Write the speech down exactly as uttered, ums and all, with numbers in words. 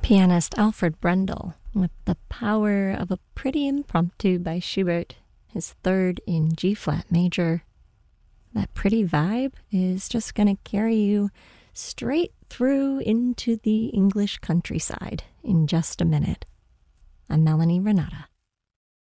Pianist Alfred Brendel with The Power of a Pretty Impromptu by Schubert, his third in G-flat major. That pretty vibe is just going to carry you straight through into the English countryside in just a minute. I'm Melanie Renata.